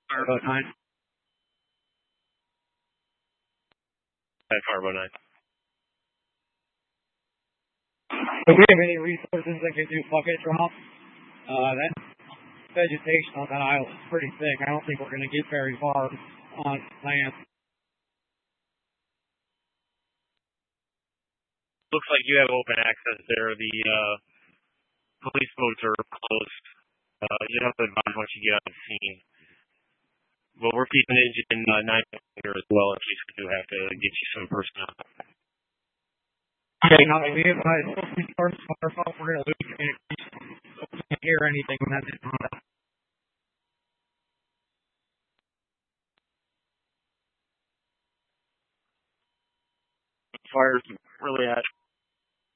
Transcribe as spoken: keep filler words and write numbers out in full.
Carbo nine. At Carbo nine. If we have any resources that can do bucket drop, uh, that vegetation on that island is pretty thick. I don't think we're going to get very far on land. Looks like you have open access there. The uh, police boats are closed. Uh, you have to advise once you get on the scene. But we're keeping engine uh, nine here as well in case we do have to get you some personnel. Okay, now we have uh, supposed to be first waterfall. We're going to lose communication. We can't hear anything when that's on that. Fire's really at